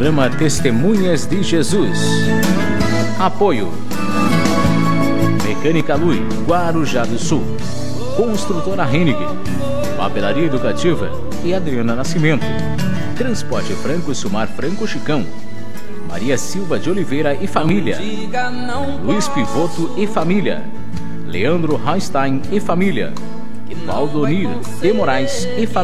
Programa Testemunhas de Jesus. Apoio Mecânica Lui, Guarujá do Sul, Construtora Hennig, Papelaria Educativa e Adriana Nascimento, Transporte Franco Sumar Franco Chicão, Maria Silva de Oliveira e família, Luiz Pivoto e família, Leandro Einstein e família, Valdonir de Moraes e família.